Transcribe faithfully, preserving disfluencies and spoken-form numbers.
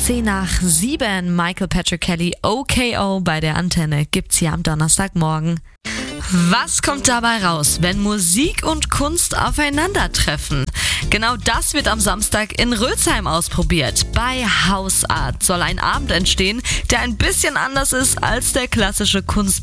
zehn nach sieben. Michael Patrick Kelly, O K O bei der Antenne, gibt's hier am Donnerstagmorgen. Was kommt dabei raus, wenn Musik und Kunst aufeinandertreffen? Genau das wird am Samstag in Rölsheim ausprobiert. Bei Hausart soll ein Abend entstehen, der ein bisschen anders ist als der klassische Kunst